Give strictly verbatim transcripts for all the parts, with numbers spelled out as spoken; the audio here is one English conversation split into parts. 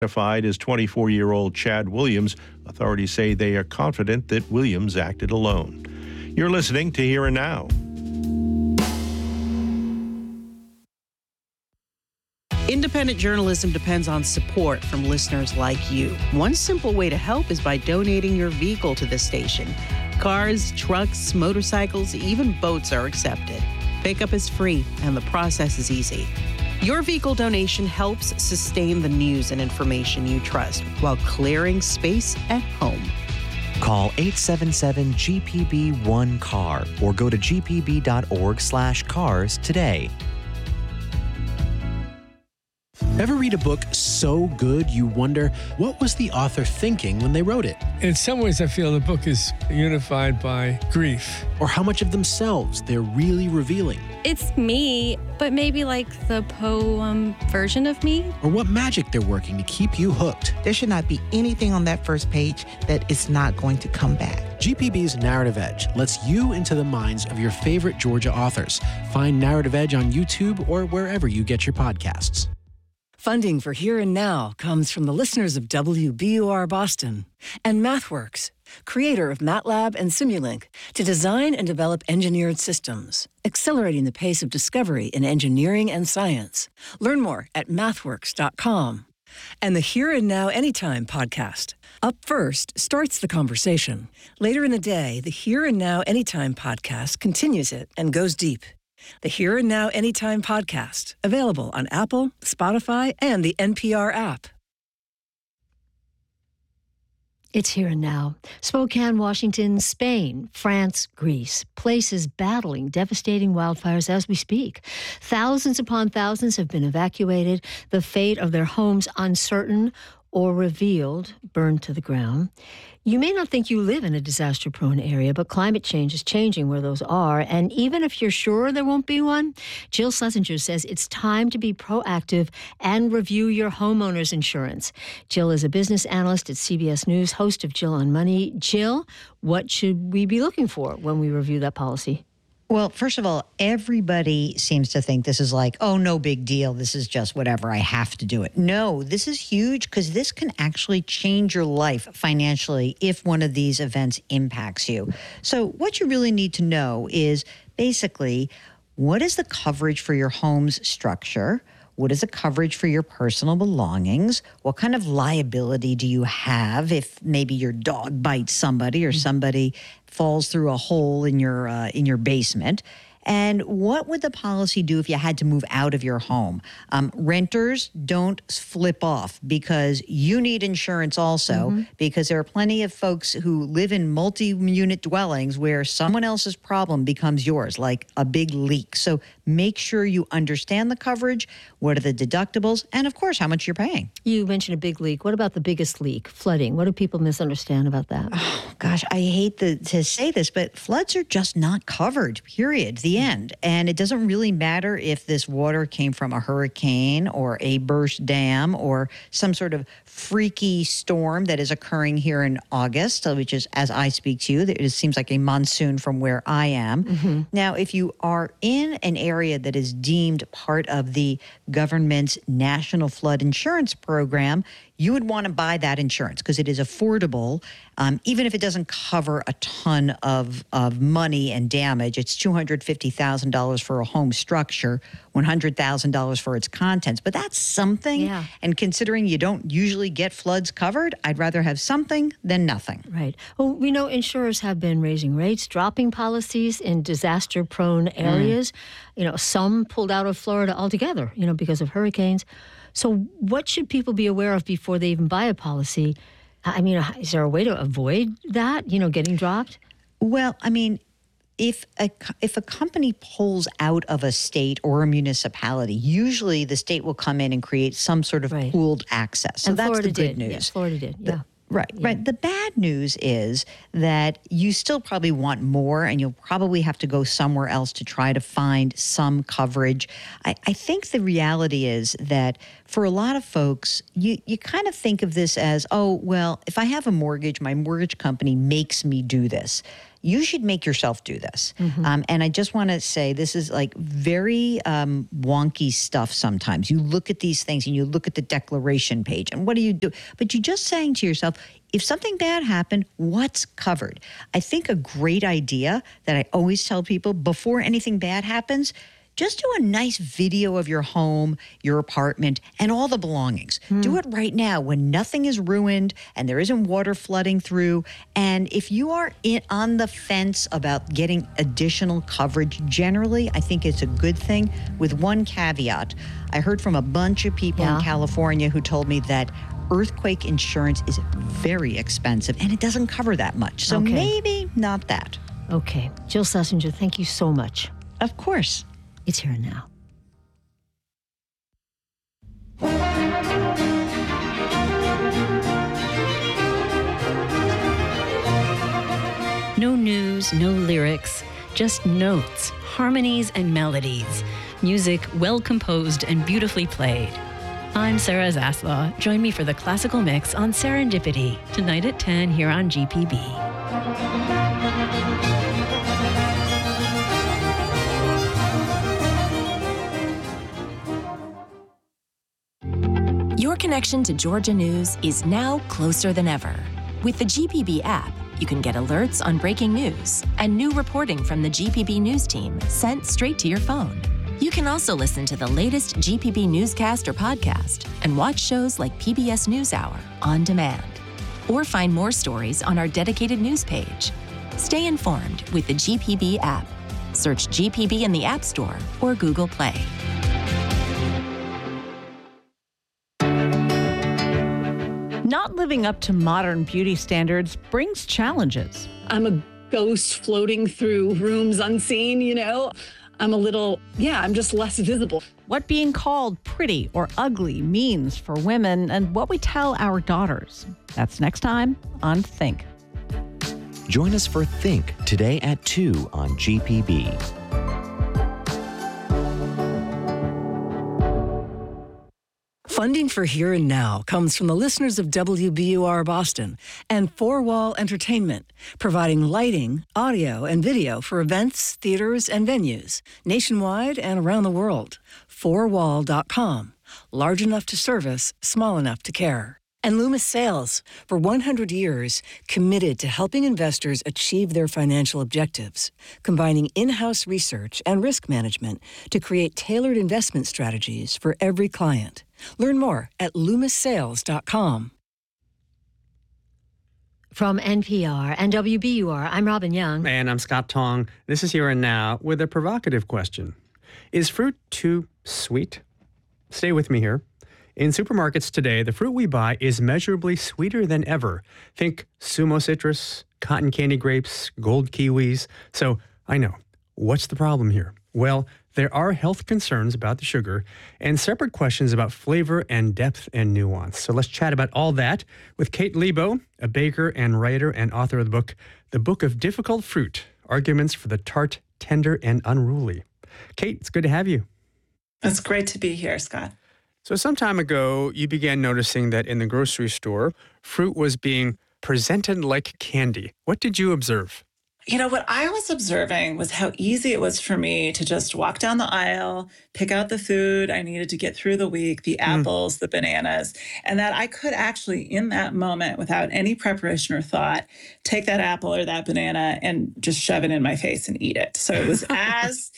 Identified as twenty-four-year-old Chad Williams, authorities say they are confident that Williams acted alone. You're listening to Here and Now. Independent journalism depends on support from listeners like you. One simple way to help is by donating your vehicle to the station. Cars, trucks, motorcycles, even boats are accepted. Pickup is free, and the process is easy. Your vehicle donation helps sustain the news and information you trust while clearing space at home. Call eight seven seven G P B one C A R or go to g p b dot org slash cars today. Ever read a book so good you wonder, what was the author thinking when they wrote it? In some ways, I feel the book is unified by grief. Or how much of themselves they're really revealing? It's me, but maybe like the poem version of me. Or what magic they're working to keep you hooked? There should not be anything on that first page that is not going to come back. G P B's Narrative Edge lets you into the minds of your favorite Georgia authors. Find Narrative Edge on YouTube or wherever you get your podcasts. Funding for Here and Now comes from the listeners of W B U R Boston and MathWorks, creator of MATLAB and Simulink, to design and develop engineered systems, accelerating the pace of discovery in engineering and science. Learn more at mathworks dot com. And the Here and Now Anytime podcast. Up first starts the conversation. Later in the day, the Here and Now Anytime podcast continues it and goes deep. The Here and Now Anytime podcast, available on Apple, Spotify, and the N P R app. It's Here and Now. Spokane, Washington, Spain, France, Greece. Places battling devastating wildfires as we speak. Thousands upon thousands have been evacuated. The fate of their homes uncertain or revealed, burned to the ground. You may not think you live in a disaster-prone area, but climate change is changing where those are. And even if you're sure there won't be one, Jill Schlesinger says it's time to be proactive and review your homeowner's insurance. Jill is a business analyst at C B S News, host of Jill on Money. Jill, what should we be looking for when we review that policy? Well, first of all, everybody seems to think this is like, oh, no big deal. This is just whatever. I have to do it. No, this is huge because this can actually change your life financially if one of these events impacts you. So what you really need to know is basically, what is the coverage for your home's structure? What is the coverage for your personal belongings? What kind of liability do you have if maybe your dog bites somebody or somebody falls through a hole in your uh, in your basement? And what would the policy do if you had to move out of your home? Um, renters, don't flip off because you need insurance also, mm-hmm. because there are plenty of folks who live in multi-unit dwellings where someone else's problem becomes yours, like a big leak. So make sure you understand the coverage, what are the deductibles, and of course, how much you're paying. You mentioned a big leak. What about the biggest leak, flooding? What do people misunderstand about that? Oh, gosh, I hate the, to say this, but floods are just not covered, period. The end. And it doesn't really matter if this water came from a hurricane or a burst dam or some sort of freaky storm that is occurring here in August, which is, as I speak to you, it seems like a monsoon from where I am. Mm-hmm. Now, if you are in an area that is deemed part of the government's National Flood Insurance Program, you would want to buy that insurance because it is affordable. Um, even if it doesn't cover a ton of, of money and damage, it's two hundred fifty thousand dollars for a home structure, one hundred thousand dollars for its contents. But that's something. Yeah. And considering you don't usually get floods covered, I'd rather have something than nothing. Right. Well, we know insurers have been raising rates, dropping policies in disaster-prone areas. Mm. You know, some pulled out of Florida altogether, you know, because of hurricanes. So what should people be aware of before they even buy a policy? I mean, is there a way to avoid that, you know, getting dropped? Well, I mean, if a, if a company pulls out of a state or a municipality, usually the state will come in and create some sort of right. pooled access. So and that's Florida the good did. news. Yes, Florida did, yeah. The, Right, yeah. right. The bad news is that you still probably want more and you'll probably have to go somewhere else to try to find some coverage. I, I think the reality is that for a lot of folks, you, you kind of think of this as, oh, well, if I have a mortgage, my mortgage company makes me do this. you should make yourself do this. Mm-hmm. Um, and I just want to say this is like very um, wonky stuff sometimes. You look at these things and you look at the declaration page and what do you do? But you're just saying to yourself, if something bad happened, what's covered? I think a great idea that I always tell people before anything bad happens, just do a nice video of your home, your apartment, and all the belongings. Mm. Do it right now when nothing is ruined and there isn't water flooding through. And if you are in, on the fence about getting additional coverage, generally, I think it's a good thing with one caveat. I heard from a bunch of people yeah. in California who told me that earthquake insurance is very expensive and it doesn't cover that much. So okay. maybe not that. Okay. Jill Schlesinger, thank you so much. Of course. It's Here and Now. No news, no lyrics, just notes, harmonies, and melodies. Music well composed and beautifully played. I'm Sarah Zaslaw. Join me for the classical mix on Serendipity, tonight at ten here on G P B. Your connection to Georgia News is now closer than ever. With the G P B app, you can get alerts on breaking news and new reporting from the G P B News team sent straight to your phone. You can also listen to the latest G P B newscast or podcast and watch shows like P B S NewsHour on demand. Or find more stories on our dedicated news page. Stay informed with the G P B app. Search G P B in the App Store or Google Play. Not living up to modern beauty standards brings challenges. I'm a ghost floating through rooms unseen, you know? I'm a little, yeah, I'm just less visible. What being called pretty or ugly means for women and what we tell our daughters. That's next time on Think. Join us for Think today at two on G P B. Funding for Here and Now comes from the listeners of W B U R Boston and Four Wall Entertainment, providing lighting, audio, and video for events, theaters, and venues nationwide and around the world. four wall dot com. Large enough to service, small enough to care. And Loomis Sales, for one hundred years, committed to helping investors achieve their financial objectives, combining in-house research and risk management to create tailored investment strategies for every client. Learn more at loomis sales dot com. From N P R and W B U R, I'm Robin Young. And I'm Scott Tong. This is Here and Now with a provocative question. Is fruit too sweet? Stay with me here. In supermarkets today, the fruit we buy is measurably sweeter than ever. Think sumo citrus, cotton candy grapes, gold kiwis. So I know, what's the problem here? Well, there are health concerns about the sugar and separate questions about flavor and depth and nuance. So let's chat about all that with Kate Lebo, a baker and writer and author of the book, The Book of Difficult Fruit, Arguments for the Tart, Tender, and Unruly. Kate, it's good to have you. It's great to be here, Scott. So some time ago, you began noticing that in the grocery store, fruit was being presented like candy. What did you observe? You know, what I was observing was how easy it was for me to just walk down the aisle, pick out the food I needed to get through the week, the apples, mm. the bananas, and that I could actually, in that moment, without any preparation or thought, take that apple or that banana and just shove it in my face and eat it. So it was as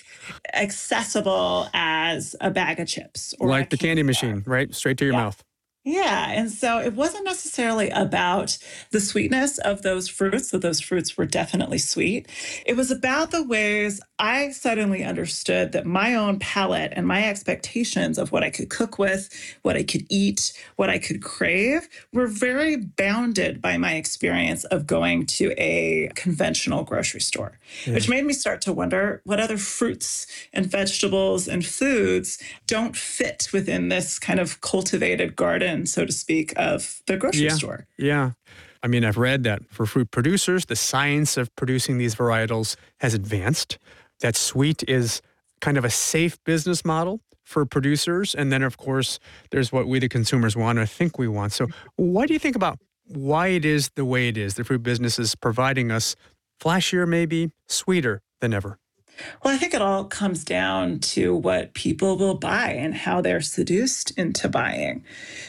accessible as a bag of chips. Or like the candy machine, right? Straight to your yeah. mouth. Yeah. And so it wasn't necessarily about the sweetness of those fruits, that those fruits were definitely sweet. It was about the ways I suddenly understood that my own palate and my expectations of what I could cook with, what I could eat, what I could crave were very bounded by my experience of going to a conventional grocery store, yeah. which made me start to wonder what other fruits and vegetables and foods don't fit within this kind of cultivated garden, so to speak, of the grocery yeah. store. Yeah. I mean, I've read that for fruit producers, the science of producing these varietals has advanced. That sweet is kind of a safe business model for producers. And then, of course, there's what we, the consumers, want or think we want. So what do you think about why it is the way it is? The fruit business is providing us flashier maybe, sweeter than ever? Well, I think it all comes down to what people will buy and how they're seduced into buying.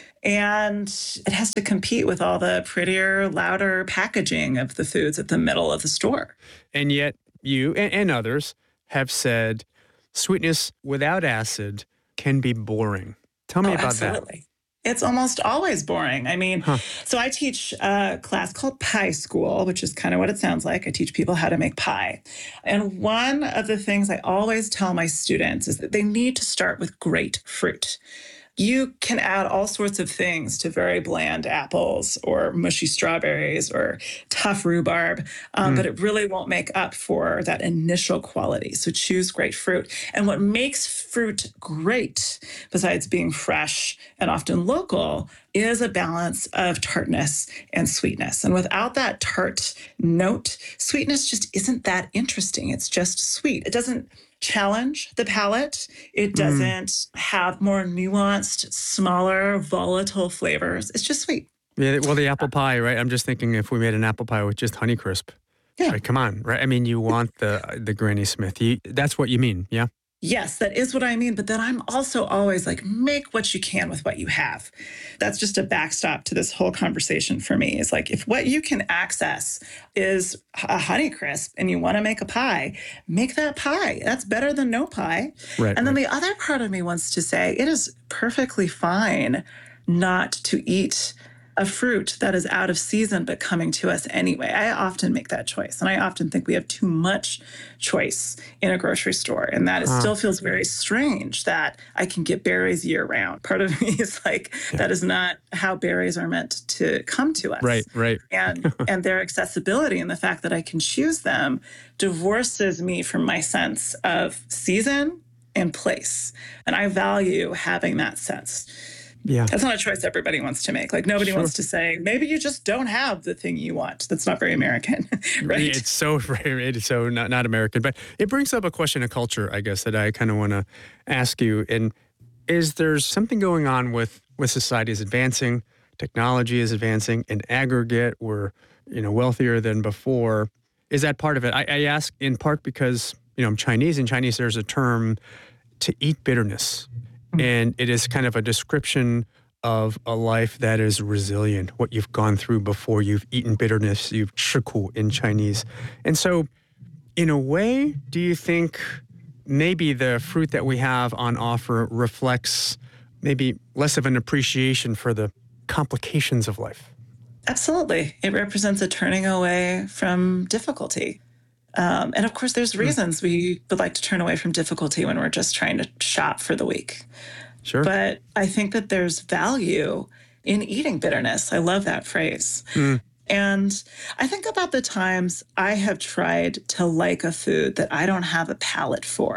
And it has to compete with all the prettier, louder packaging of the foods at the middle of the store. And yet you and, and others have said sweetness without acid can be boring. Tell me oh, about absolutely. that. It's almost always boring. I mean, huh. so I teach a class called Pie School, which is kind of what it sounds like. I teach people how to make pie. And one of the things I always tell my students is that they need to start with great fruit. You can add all sorts of things to very bland apples or mushy strawberries or tough rhubarb, um, mm. but it really won't make up for that initial quality. So choose great fruit. And what makes fruit great, besides being fresh and often local, is a balance of tartness and sweetness. And without that tart note, sweetness just isn't that interesting. It's just sweet. It doesn't challenge the palate. It doesn't mm. have more nuanced, smaller, volatile flavors. It's just sweet. Yeah, well, the apple pie, right? I'm just thinking if we made an apple pie with just Honeycrisp. Yeah. Right, come on, right? I mean, you want the the Granny Smith. You, that's what you mean, yeah? Yes, that is what I mean. But then I'm also always like, make what you can with what you have. That's just a backstop to this whole conversation for me. It's like, if what you can access is a Honeycrisp and you want to make a pie, make that pie. That's better than no pie. Right, and then right. the other part of me wants to say, it is perfectly fine not to eat a fruit that is out of season but coming to us anyway. I often make that choice. And I often think we have too much choice in a grocery store. And that it huh. still feels very strange that I can get berries year round. Part of me is like, yeah. that is not how berries are meant to come to us. Right, right. And and their accessibility and the fact that I can choose them divorces me from my sense of season and place. And I value having that sense. Yeah. That's not a choice everybody wants to make. Like, nobody sure. wants to say, maybe you just don't have the thing you want. That's not very American, right? It's so it's so not, not American. But it brings up a question of culture, I guess, that I kind of want to ask you. And is there something going on with, with society is advancing, technology is advancing, in aggregate, we're, you know, wealthier than before. Is that part of it? I, I ask in part because, you know, I'm Chinese. In Chinese, there's a term to eat bitterness. And it is kind of a description of a life that is resilient, what you've gone through before you've eaten bitterness, you've shiku in Chinese. And so, in a way, do you think maybe the fruit that we have on offer reflects maybe less of an appreciation for the complications of life? Absolutely. It represents a turning away from difficulty. Um, and of course, there's reasons we would like to turn away from difficulty when we're just trying to shop for the week. Sure. But I think that there's value in eating bitterness. I love that phrase. Mm. And I think about the times I have tried to like a food that I don't have a palate for,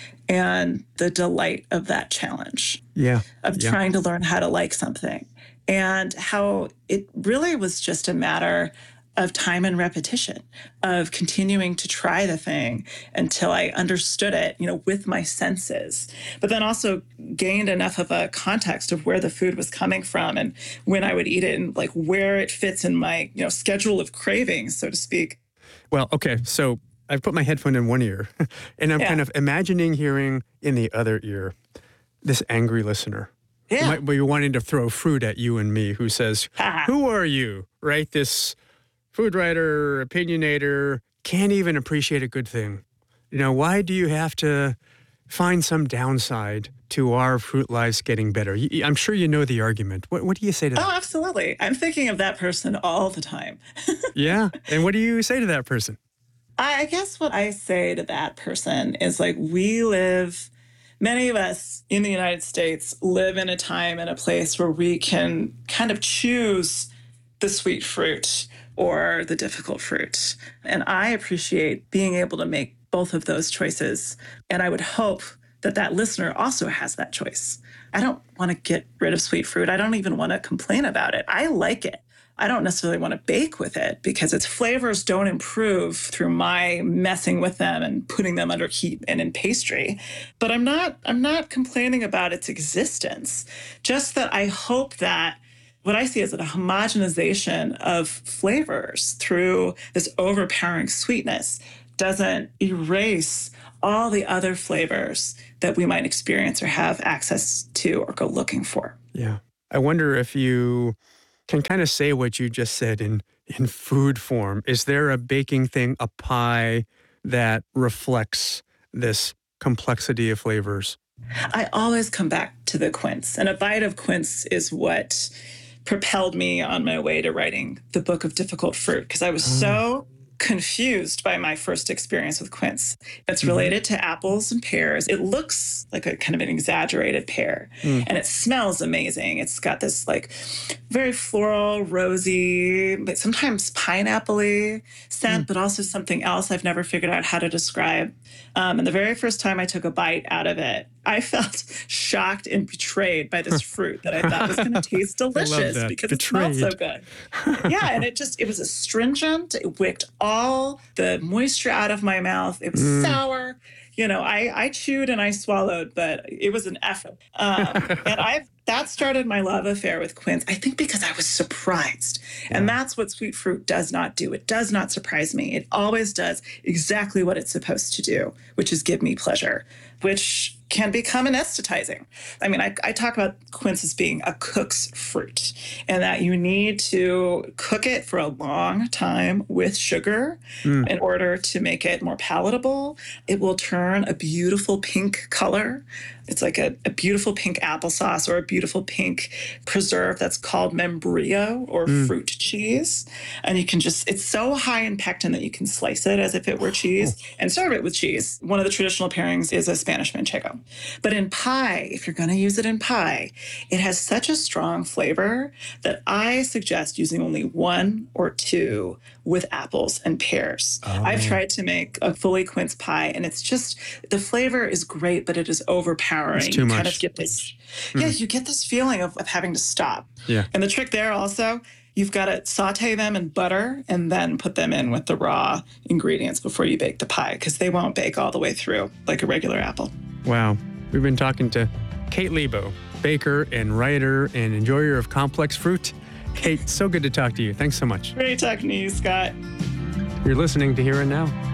and the delight of that challenge. Yeah. Of yeah. trying to learn how to like something, and how it really was just a matter of time and repetition, of continuing to try the thing until I understood it, you know, with my senses, but then also gained enough of a context of where the food was coming from and when I would eat it and like where it fits in my, you know, schedule of cravings, so to speak. Well, okay. So I've put my headphone in one ear and I'm yeah. kind of imagining hearing in the other ear this angry listener. Yeah. Who might be wanting to throw fruit at you and me, who says, who are you? Right? This food writer, opinionator, can't even appreciate a good thing. You know, why do you have to find some downside to our fruit lives getting better? I'm sure you know the argument. What, what do you say to that? Oh, absolutely. I'm thinking of that person all the time. Yeah. And what do you say to that person? I guess what I say to that person is like, we live, many of us in the United States live in a time and a place where we can kind of choose the sweet fruit or the difficult fruit. And I appreciate being able to make both of those choices. And I would hope that that listener also has that choice. I don't want to get rid of sweet fruit. I don't even want to complain about it. I like it. I don't necessarily want to bake with it because its flavors don't improve through my messing with them and putting them under heat and in pastry. But I'm not, I'm not complaining about its existence. Just that I hope that what I see is a homogenization of flavors through this overpowering sweetness doesn't erase all the other flavors that we might experience or have access to or go looking for. Yeah. I wonder if you can kind of say what you just said in, in food form. Is there a baking thing, a pie, that reflects this complexity of flavors? I always come back to the quince, and a bite of quince is what propelled me on my way to writing the book of difficult fruit, because I was oh. so confused by my first experience with quince. It's related mm-hmm. to apples and pears. It looks like a kind of an exaggerated pear, mm. and it smells amazing. It's got this like very floral, rosy, but sometimes pineapple-y scent, mm. but also something else I've never figured out how to describe. Um, and the very first time I took a bite out of it, I felt shocked and betrayed by this fruit that I thought was going to taste delicious because betrayed. It smelled so good. Yeah, and it just, it was astringent. It wicked all the moisture out of my mouth. It was mm. sour. You know, I, I chewed and I swallowed, but it was an effort. Um, and I've that started my love affair with quince, I think because I was surprised. Yeah. And that's what sweet fruit does not do. It does not surprise me. It always does exactly what it's supposed to do, which is give me pleasure, which can become anesthetizing. I mean, I, I talk about quince as being a cook's fruit, and that you need to cook it for a long time with sugar mm. in order to make it more palatable. It will turn a beautiful pink color. It's like a, a beautiful pink applesauce or a beautiful pink preserve that's called membrillo or mm. fruit cheese. And you can just, it's so high in pectin that you can slice it as if it were cheese oh. and serve it with cheese. One of the traditional pairings is a Spanish manchego. But in pie, if you're going to use it in pie, it has such a strong flavor that I suggest using only one or two with apples and pears. Oh. I've tried to make a fully quince pie, and it's just, the flavor is great, but it is overpowering. It's too much. You kind of get this, mm. yeah, you get this feeling of, of having to stop. Yeah. And the trick there also, you've got to saute them in butter and then put them in with the raw ingredients before you bake the pie, because they won't bake all the way through like a regular apple. Wow. We've been talking to Kate Lebo, baker and writer and enjoyer of complex fruit. Kate, so good to talk to you. Thanks so much. Great talking to you, Scott. You're listening to Here and Now.